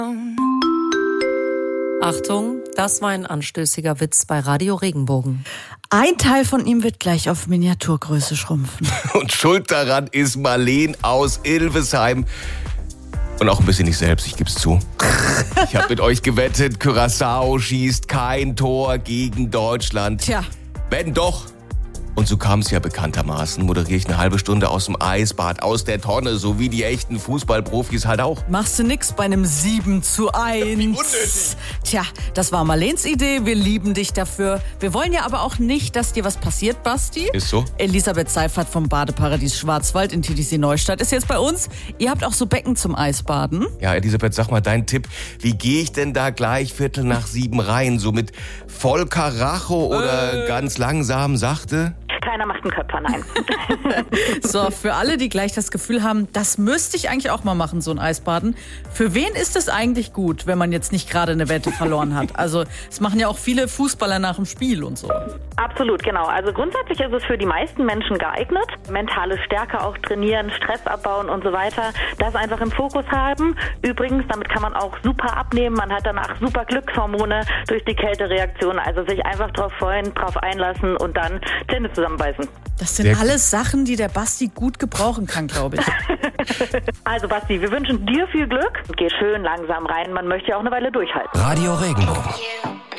Achtung, das war ein anstößiger Witz bei Radio Regenbogen. Ein Teil von ihm wird gleich auf Miniaturgröße schrumpfen. Und schuld daran ist Marleen aus Ilvesheim. Und auch ein bisschen ich selbst, ich geb's zu. Ich habe mit euch gewettet, Curaçao schießt kein Tor gegen Deutschland. Tja. Wenn doch. Und so kam es ja bekanntermaßen, moderiere ich eine halbe Stunde aus dem Eisbad, aus der Tonne, so wie die echten Fußballprofis halt auch. Machst du nix bei einem 7:1. Wie unnötig. Tja, das war Marleens Idee, wir lieben dich dafür. Wir wollen ja aber auch nicht, dass dir was passiert, Basti. Ist so? Elisabeth Seifert vom Badeparadies Schwarzwald in TTC Neustadt ist jetzt bei uns. Ihr habt auch so Becken zum Eisbaden. Ja, Elisabeth, sag mal deinen Tipp. Wie gehe ich denn da gleich 6:45 rein? So mit voll Karacho oder ganz langsam, sachte? Keiner macht einen Köpfer, nein. So, für alle, die gleich das Gefühl haben, das müsste ich eigentlich auch mal machen, so ein Eisbaden. Für wen ist es eigentlich gut, wenn man jetzt nicht gerade eine Wette verloren hat? Also, es machen ja auch viele Fußballer nach dem Spiel und so. Absolut, genau. Also grundsätzlich ist es für die meisten Menschen geeignet. Mentale Stärke auch trainieren, Stress abbauen und so weiter. Das einfach im Fokus haben. Übrigens, damit kann man auch super abnehmen. Man hat danach super Glückshormone durch die Kältereaktion. Also sich einfach drauf freuen, drauf einlassen und dann Zähne zusammenbeißen. Das sind alles Sachen, die der Basti gut gebrauchen kann, glaube ich. Also Basti, wir wünschen dir viel Glück. Geh schön langsam rein. Man möchte ja auch eine Weile durchhalten. Radio Regenbogen.